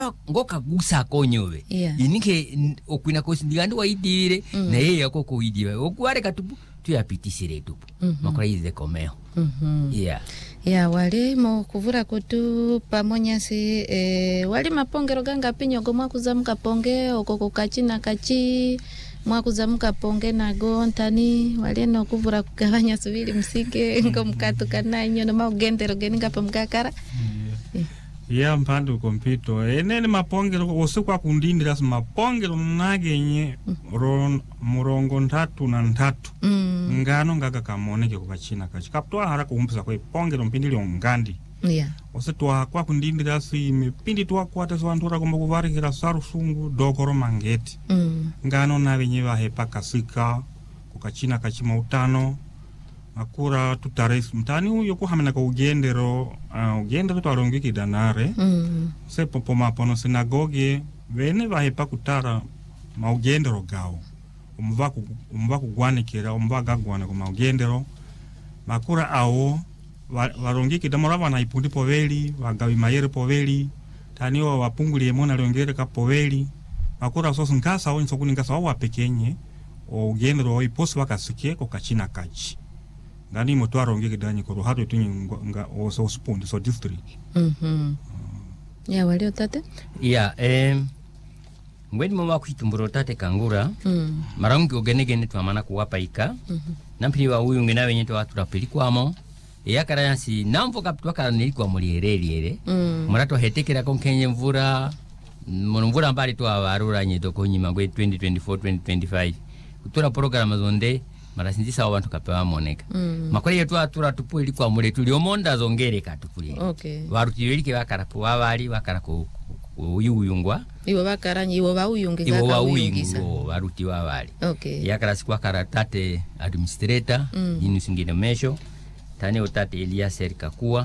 ngoka gusa konyowe inike okwina kosindigandi waidire na yeye yako kuidiwe okware katupu tuyapitisire tupu makora ize komeo wali mo kuvura kutu pamoja si wali mapongero ganga pinyogo mwakuzamuka ponge okoko kachina kachi mwakuzamuka ponge na gontani wali no kuvura kugabanya subiri msike ngo mkatuka nanyo no maugendero geninga pamgakara mpando kompito enene mapongero osekwa kundindira mapongero nagenye murongo 3 ngano ngaga kamoneke kukachina kachi kaptoa haraka kumpisa kwa pongero mpindili ongandi osetwa kwa kundindira mipindi twa kwata swantura komba kuvarikira sarusungu dokoro mangeti ngano navenye vahepa kasika kukachina kachi mautano akura tutares mtani uyo kuhamena kwa ugendero twarongiki danare se popo mapono sinagoge vene vahepa kutara maugendero gao umva kugwanikira umva gagwana kwa maugendero makura ao varongiki damora vana ipundi poveli vagawi mayere poveli tani wa wapunguli mona liongere ka poveli makura sosu nkasa onso kuningasa wa pekenye ugendero iposi wakasike kwa kachina kachi ngani motwaro ngeke danyi ko hato tunyinga oso spondi so district walio tate ngweni mama kwitumburo tate kangura marangi ogenegene twamana kuwapa ika nampiri wa uyu ngena wenye to aturapeli kwamo yakara yansi namvo kapitwa kana nilikwa muliereriere murato hetekera konkenye mvura mvura mbali to avarura nyedo konyima ngwe 2024 2025 kutura programa zonde marasinzisa abantu kapewa moneka makore yetu atura tupu ilikuwa mule tuliomonda zongereka tupuli waruti yelike bakarapo wabali bakarako uyungwa iwo bakaranyi iwo bauyunge waruti wabali yakara sikwa karatate administrator inu singine mesho tane otate Elias Erikakuwa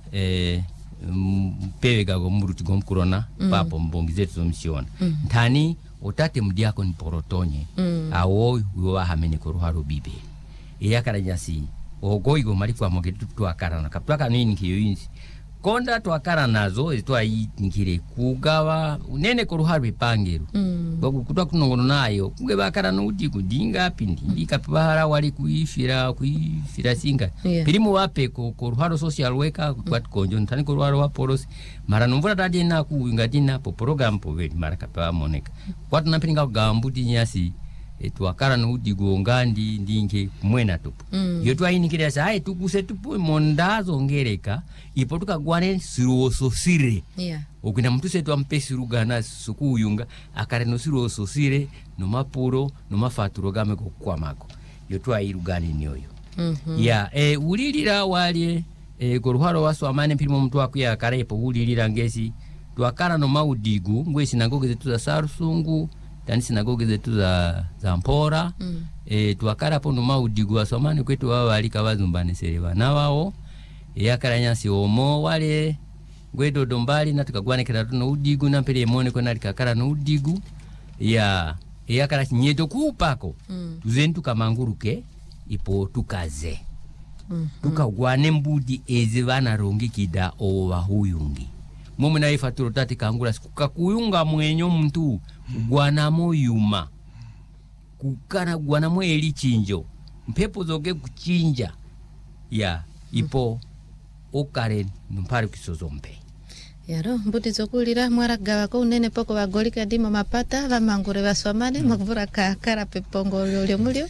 mpewega gomuruti gomkurona papo mbongizetu zomisiona tani otate mudiako ni porotonye awo uwa hamene koruharo bibe yakara nyasi ogoigo malikwa mogetu twakarana kaptwaka nini kiyoyinsi konda twakara nazo etwa yinkire kugawa unene koruharo bipangero bogu kutwa kunongono nayo kunge bakara nuti kudinga pindi kapahara wali kuifira singa pilimu wape koruharo social worker kwat konjo ntani koruharo wa poros mara numvura tadi na kuingatina po program po veli mara kapwa moneka kwatu napinga gambuti nyasi twakara nuti gongandi ndinge mwena tupu yotwa yinikira sai tukuse tupu mondazo ngereka ipotuka gwane siroso sire okina mtu setu ampesi rugana sukuyunga akare no siroso sire no mapuro no mafaturo game kwa mako yotwa irugani nyoyo ulilira wali koruharo waso amane mpirimo mtu akuya akarepo ulilira ngesi twakara no maudigu ngwe sinagoge zetu za Sarusungu tani sinagoge zetu za Mpora twakara po no maudigu wasomane kwetu wao alika bazumbane sereba na wao yakaranyasi omo wale gwedo dombali na tukagwanekera tuno udigu na mpere mone ko nalikakara no udigu yakara nyedo kupako tuzentu kamanguruke ipo tukaze tukagwane mbudi ezivana rongikida owa huyungi momuna ifaturo tati kangura kukakuyunga mwenyo mtu gwana moyuma kukana gwana mo elichinjo mpepo zoge kuchinja ipo okare numpari kisozompe yaro mbuti zokulira mwaragawa ko unene poko bagolika dimo mapata bamangure baswamane makuvura kakara pepongo lyo mulyo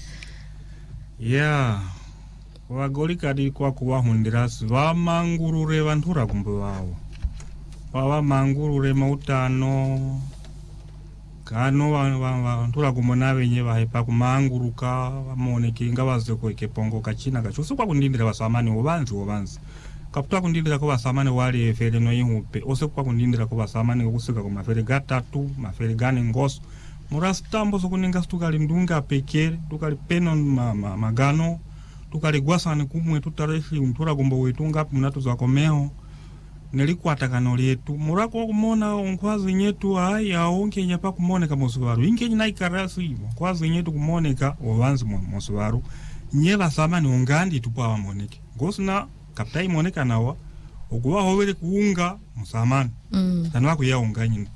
wagolika di kwa kuwahundirasi bamangurure bantura kumbe wao bamangurure mautano kano bantura kumona benye bahepa kumanguruka bamoneke ngabaze ko ekepongo kachina kacho kwa kundindira basamane obanzi kaputwa kundindira ko basamane wali efere no yihupe osekwa kundindira ko basamane okusika ko mafere gatatu mafere gane ngoso murastambo sokuninga stukali ndunga pekere tukali peno magano tukali gwasane kumwe tutareshi untura gombo wetunga munatu za komeo nelikwata kano letu murako kumona onkwazi nyetu aya onke nyapa kumoneka mosuwaru inke nyina ikarasi kwazi nyetu kumoneka obanzi mosuwaru nyeba samani ongandi tupa wamoneke gosna kaptai moneka nawa okuwa howele kuunga musamani tanwa kuya onganyini